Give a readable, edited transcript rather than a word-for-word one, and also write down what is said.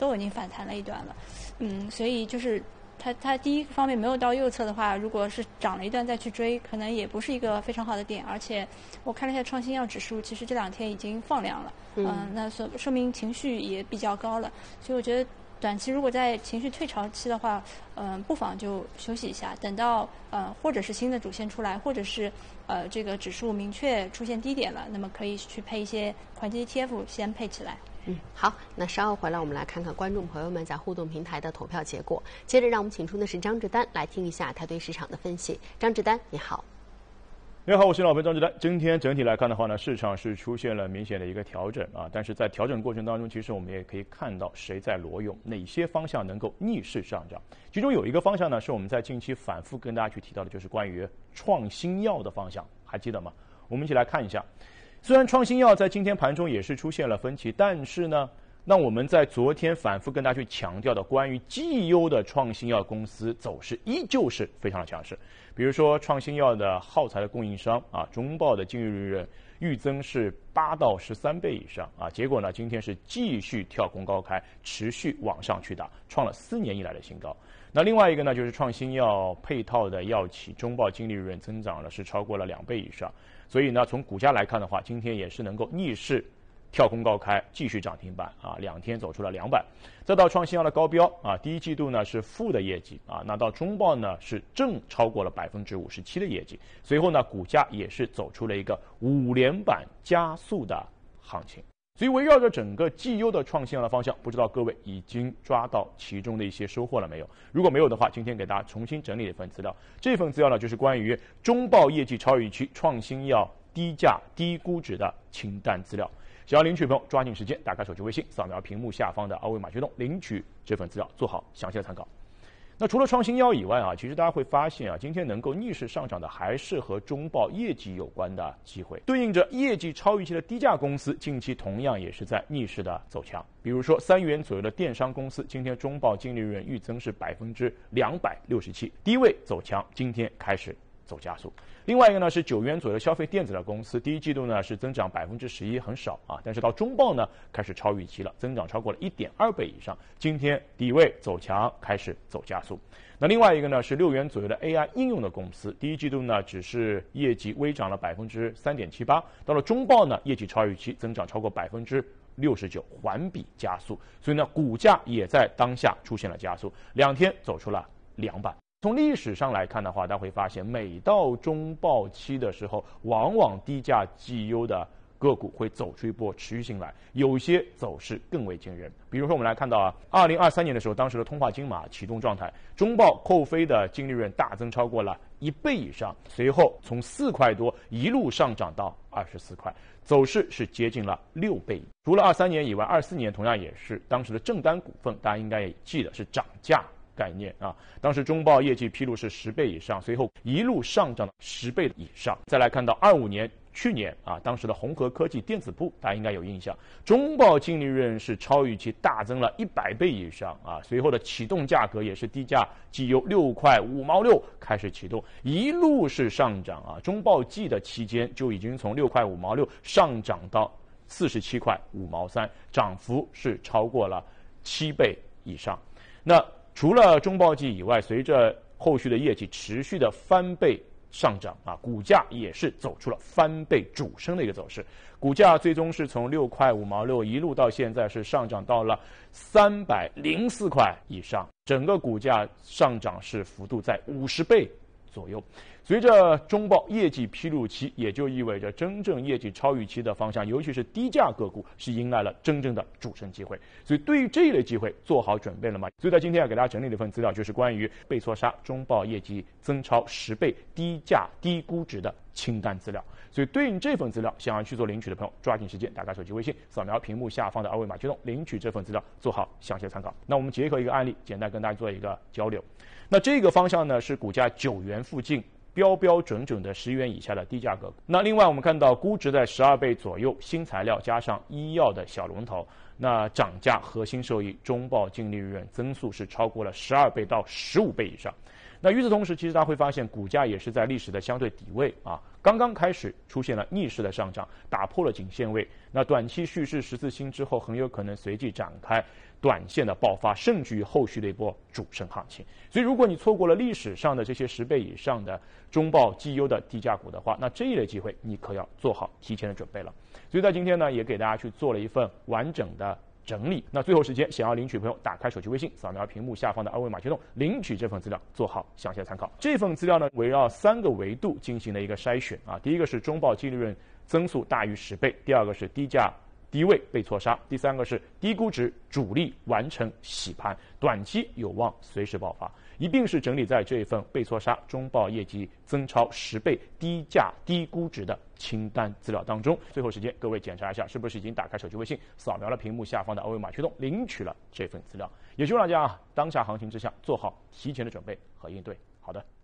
都已经反弹了一段了，所以就是它第一方面没有到右侧的话，如果是涨了一段再去追，可能也不是一个非常好的点。而且我看了一下创新药指数，其实这2天已经放量了，那说明情绪也比较高了。所以我觉得短期如果在情绪退潮期的话，不妨就休息一下，等到或者是新的主线出来，或者是这个指数明确出现低点了，那么可以去配一些环节 ETF 先配起来。 好，那稍后回来我们来看看观众朋友们在互动平台的投票结果。接着让我们请出的是张志丹来听一下他对市场的分析。张志丹，你好。 你好，我是老朋友张志丹。今天整体来看的话呢，市场是出现了明显的一个调整啊，但是在调整过程当中，其实我们也可以看到谁在裸泳，哪些方向能够逆势上涨。其中有一个方向呢，是我们在近期反复跟大家去提到的，就是关于创新药的方向，还记得吗？我们一起来看一下。虽然创新药在今天盘中也是出现了分歧，但是呢，那我们在昨天反复跟大家去强调的关于绩优的创新药公司走势依旧是非常的强势。比如说创新药的耗材的供应商啊，中报的净利润预增是8到13倍以上啊，结果呢今天是继续跳空高开，持续往上去打，创了4年以来的新高。那另外一个呢，就是创新药配套的药企，中报净利润增长了是超过了2倍以上。所以呢，从股价来看的话，今天也是能够逆势跳空高开，继续涨停板啊，2天走出了2板。再到创新药的高标啊，第一季度呢是负的业绩啊，那到中报呢是正超过了57%的业绩。随后呢，股价也是走出了一个5连板加速的行情。所以围绕着整个绩优的创新药的方向，不知道各位已经抓到其中的一些收获了没有？如果没有的话，今天给大家重新整理了一份资料。这份资料呢，就是关于中报业绩超预期、创新药低价低估值的清单资料。想要领取的朋友，抓紧时间打开手机微信，扫描屏幕下方的二维码驱动领取这份资料，做好详细的参考。那除了创新药以外啊，其实大家会发现啊，今天能够逆势上涨的还是和中报业绩有关的机会。对应着业绩超预期的低价公司，近期同样也是在逆势的走强。比如说3元左右的电商公司，今天中报净利润预增是267%，低位走强，今天开始走加速。另外一个呢是9元左右的消费电子的公司，第一季度呢是增长11%，很少啊，但是到中报呢开始超预期了，增长超过了1.2倍以上，今天底位走强，开始走加速。那另外一个呢是6元左右的 AI 应用的公司，第一季度呢只是业绩微涨了3.78%，到了中报呢业绩超预期，增长超过69%，环比加速，所以呢股价也在当下出现了加速，2天走出了2板。从历史上来看的话，大家会发现，每到中报期的时候，往往低价绩优的个股会走出一波持续性来，有些走势更为惊人。比如说，我们来看到啊，2023年的时候，当时的通化金马启动状态，中报扣非的净利润大增超过了1倍以上，随后从4块多一路上涨到24块，走势是接近了6倍。除了23年以外，24年同样也是当时的正丹股份，大家应该也记得是涨价概念啊，当时中报业绩披露是10倍以上，随后一路上涨到10倍以上。再来看到25年，去年啊，当时的宏和科技电子部，大家应该有印象，中报净利润是超预期大增了100倍以上啊，随后的启动价格也是低价绩优6块5毛6开始启动，一路是上涨啊，中报季的期间就已经从6块5毛6上涨到47块5毛3，涨幅是超过了7倍以上。那除了中报季以外，随着后续的业绩持续的翻倍上涨啊，股价也是走出了翻倍主升的一个走势。股价最终是从6块5毛6一路到现在是上涨到了304块以上，整个股价上涨是幅度在50倍左右。随着中报业绩披露期，也就意味着真正业绩超预期的方向，尤其是低价个股，是迎来了真正的主升机会。所以对于这一类机会做好准备了吗？所以在今天要给大家整理的一份资料，就是关于被错杀中报业绩增超10倍、低价低估值的清单资料。所以对应这份资料，想要去做领取的朋友，抓紧时间打开手机微信，扫描屏幕下方的二维码驱动领取这份资料，做好详细的参考。那我们结合一个案例，简单跟大家做一个交流。那这个方向呢，是股价9元附近，标标准准的10元以下的低价格。那另外我们看到估值在12倍左右，新材料加上医药的小龙头，那涨价核心受益，中报净利润增速是超过了12倍到15倍以上。那与此同时，其实大家会发现股价也是在历史的相对底位啊，刚刚开始出现了逆势的上涨，打破了颈线位。那短期蓄势14星之后，很有可能随即展开短线的爆发，甚至于后续的一波主升行情。所以，如果你错过了历史上的这些10倍以上的中报绩优的低价股的话，那这一类机会你可要做好提前的准备了。所以在今天呢，也给大家去做了一份完整的整理。那最后时间，想要领取朋友，打开手机微信，扫描屏幕下方的2维码驱动领取这份资料，做好详细的参考。这份资料呢，围绕3个维度进行了一个筛选啊。第一个是中报净利润增速大于10倍，第二个是低价低位被错杀，第三个是低估值主力完成洗盘，短期有望随时爆发，一并是整理在这一份被错杀中报业绩增超10倍低价低估值的清单资料当中。最后时间，各位检查一下是不是已经打开手机微信，扫描了屏幕下方的2维码驱动领取了这份资料。也希望大家当下行情之下做好提前的准备和应对。好的。